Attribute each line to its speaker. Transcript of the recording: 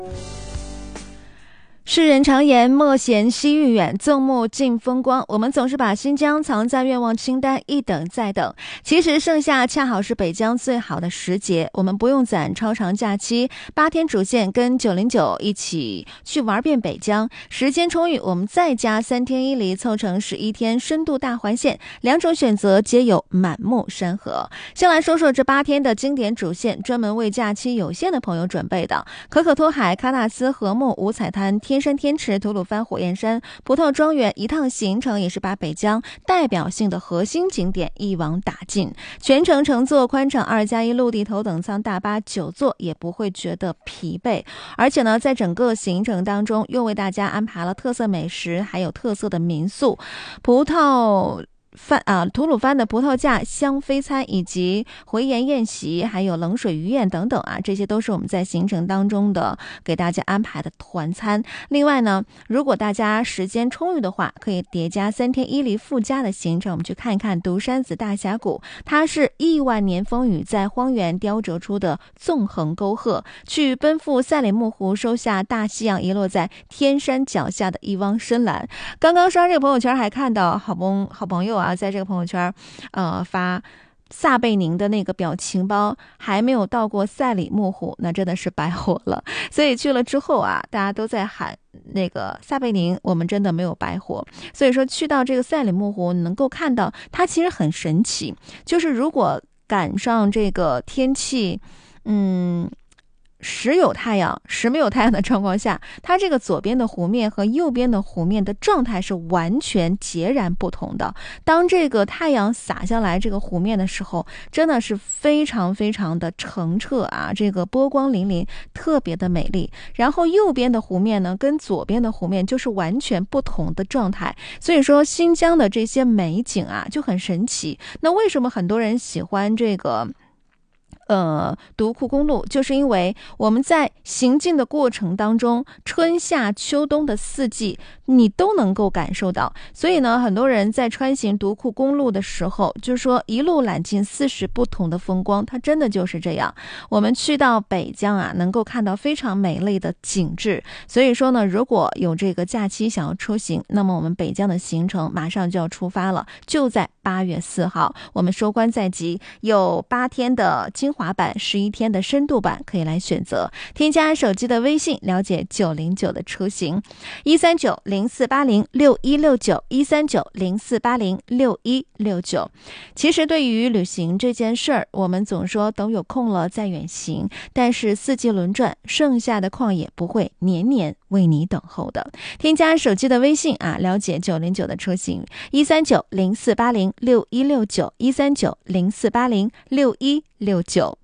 Speaker 1: 世人常言莫嫌西域远，纵目尽风光。我们总是把新疆藏在愿望清单，一等再等。其实盛夏恰好是北疆最好的时节，我们不用攒超长假期，8天主线跟909一起去玩遍北疆。时间充裕，我们再加3天1离，凑成11天深度大环线。2种选择皆有满目山河。先来说说这8天的经典主线，专门为假期有限的朋友准备的。可可托海、喀纳斯禾木、五彩滩、天山天池、吐鲁番火焰山、葡萄庄园，一趟行程也是把北疆代表性的核心景点一网打尽。全程乘坐宽敞2+1陆地头等舱大巴9座，也不会觉得疲惫。而且呢，在整个行程当中，又为大家安排了特色美食，还有特色的民宿、吐鲁番的葡萄架、香飞餐以及回岩宴席，还有冷水鱼宴等等啊，这些都是我们在行程当中的给大家安排的团餐。另外呢，如果大家时间充裕的话，可以叠加3天1离附加的行程，我们去看一看独山子大峡谷，它是亿万年风雨在荒原雕琢出的纵横沟壑，去奔赴赛里木湖，收下大西洋遗落在天山脚下的一汪深蓝。刚刚刷这个朋友圈还看到好朋友在这个朋友圈发撒贝宁的那个表情包，还没有到过赛里木湖，那真的是白活了。所以去了之后大家都在喊那个撒贝宁，我们真的没有白活。所以说去到这个赛里木湖，能够看到它其实很神奇，就是如果赶上这个天气时有太阳时没有太阳的状况下，它这个左边的湖面和右边的湖面的状态是完全截然不同的。当这个太阳洒下来这个湖面的时候，真的是非常非常的澄澈这个波光粼粼，特别的美丽。然后右边的湖面呢，跟左边的湖面就是完全不同的状态。所以说新疆的这些美景就很神奇。那为什么很多人喜欢这个独库公路，就是因为我们在行进的过程当中，春夏秋冬的4季你都能够感受到。所以呢，很多人在穿行独库公路的时候，就是说一路揽尽40不同的风光，它真的就是这样。我们去到北疆能够看到非常美丽的景致。所以说呢，如果有这个假期想要出行，那么我们北疆的行程马上就要出发了，就在8月4号，我们收官在即，有8天的精华版，11天的深度版可以来选择。添加手机的微信了解909的出行，13904806169，13904806169。其实对于旅行这件事儿，我们总说等有空了再远行，但是4季轮转，剩下的旷野不会年年为你等候的。添加手机的微信了解909的出行，13904806169，13904806169。